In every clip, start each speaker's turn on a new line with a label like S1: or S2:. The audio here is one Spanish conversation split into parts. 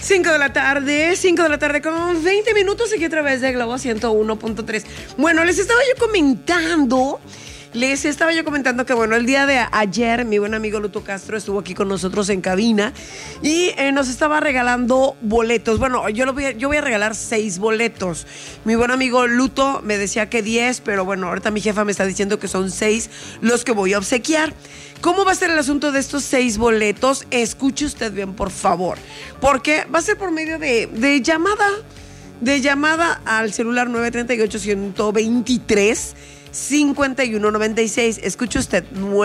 S1: 5 de la tarde con 20 minutos aquí a través de Globo 101.3. Bueno, les estaba yo comentando que, bueno, el día de ayer mi buen amigo Luto Castro estuvo aquí con nosotros en cabina y nos estaba regalando boletos. Bueno, yo voy a regalar 6 boletos. Mi buen amigo Luto me decía que 10, pero bueno, ahorita mi jefa me está diciendo que son 6 los que voy a obsequiar. ¿Cómo va a ser el asunto de estos 6 boletos? Escuche usted bien, por favor, porque va a ser por medio de llamada al celular 938-123-5196. Escuche usted,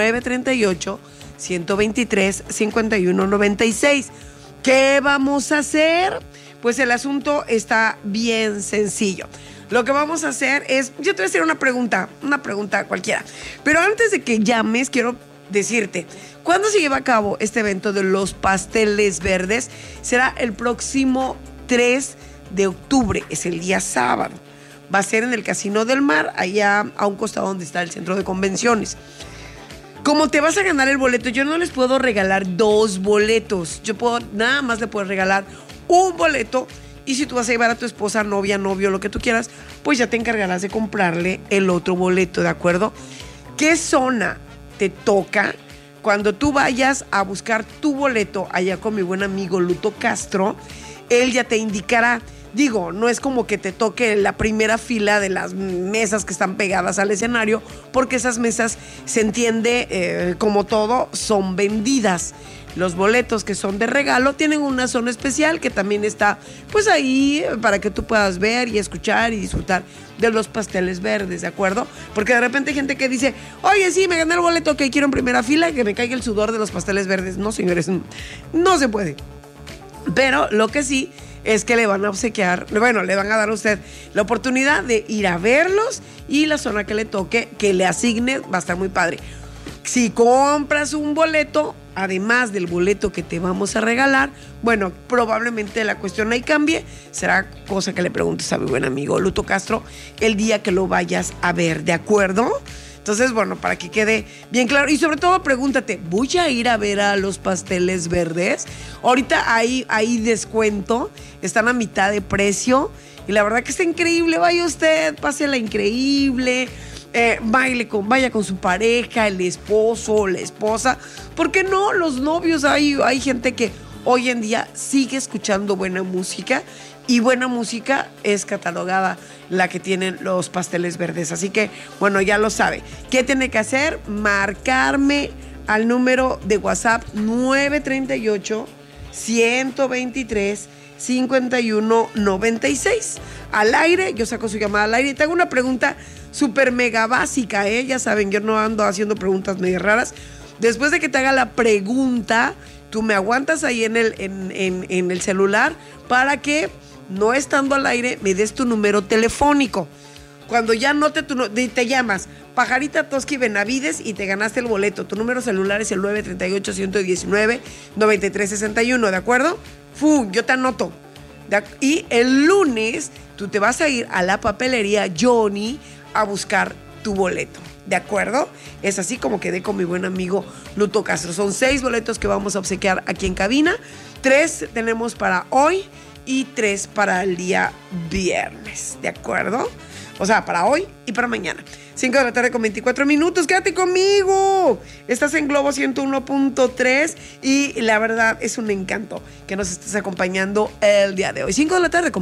S1: 938-123-5196. ¿Qué vamos a hacer? Pues el asunto está bien sencillo. Lo que vamos a hacer es, yo te voy a hacer una pregunta cualquiera. Pero antes de que llames, quiero decirte, ¿cuándo se lleva a cabo este evento de los pasteles verdes? Será el próximo 3 de octubre, es el día sábado. Va a ser en el Casino del Mar, allá a un costado donde está el centro de convenciones. Como te vas a ganar el boleto, yo no les puedo regalar 2 boletos. Nada más le puedo regalar un boleto. Y si tú vas a llevar a tu esposa, novia, novio, lo que tú quieras, pues ya te encargarás de comprarle el otro boleto, ¿de acuerdo? ¿Qué zona te toca? Cuando tú vayas a buscar tu boleto allá con mi buen amigo Luto Castro, él ya te indicará. Digo, no es como que te toque la primera fila de las mesas que están pegadas al escenario, porque esas mesas, se entiende, como todo, son vendidas. Los boletos que son de regalo tienen una zona especial que también está pues ahí para que tú puedas ver y escuchar y disfrutar de los pasteles verdes, ¿de acuerdo? Porque de repente hay gente que dice, oye, sí, me gané el boleto, que quiero en primera fila, que me caiga el sudor de los pasteles verdes. No, señores, no se puede. Pero lo que sí es que le van a obsequiar, bueno, le van a dar a usted la oportunidad de ir a verlos y la zona que le toque, que le asigne, va a estar muy padre. Si compras un boleto, además del boleto que te vamos a regalar, bueno, probablemente la cuestión ahí cambie. Será cosa que le preguntes a mi buen amigo Luto Castro el día que lo vayas a ver, ¿de acuerdo? Entonces, bueno, para que quede bien claro. Y sobre todo pregúntate, ¿voy a ir a ver a los pasteles verdes? Ahorita hay descuento, están a mitad de precio. Y la verdad que está increíble. Vaya usted, pásela increíble. Vaya con su pareja, el esposo, la esposa. ¿Por qué no? Los novios, hay gente que hoy en día sigue escuchando buena música. Y buena música es catalogada la que tienen los pasteles verdes. Así que, bueno, ya lo sabe. ¿Qué tiene que hacer? Marcarme al número de WhatsApp 938-123-5196. Al aire, yo saco su llamada al aire y te hago una pregunta súper mega básica, ¿eh? Ya saben, yo no ando haciendo preguntas medio raras. Después de que te haga la pregunta, tú me aguantas ahí en el celular para que, no estando al aire, me des tu número telefónico. Cuando ya note te llamas Pajarita Toski Benavides y te ganaste el boleto. Tu número celular es el 938-119-9361, ¿de acuerdo? Yo te anoto. Y el lunes tú te vas a ir a la papelería Johnny a buscar tu boleto, ¿de acuerdo? Es así como quedé con mi buen amigo Luto Castro. Son 6 boletos que vamos a obsequiar aquí en cabina. 3 tenemos para hoy y 3 para el día viernes, ¿de acuerdo? O sea, para hoy y para mañana. 5 de la tarde con 24 minutos. Quédate conmigo. Estás en Globo 101.3 y la verdad es un encanto que nos estés acompañando el día de hoy. 5 de la tarde con